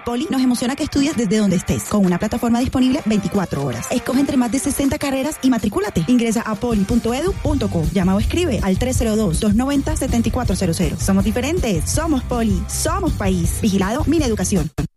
Poli nos emociona que estudies desde donde estés, con una plataforma disponible 24 horas. Escoge entre más de 60 carreras y matricúlate. Ingresa a poli.edu.co. Llama o escribe al 302-290-7400. Somos diferentes, somos Poli, somos país. Vigilado Mineducación.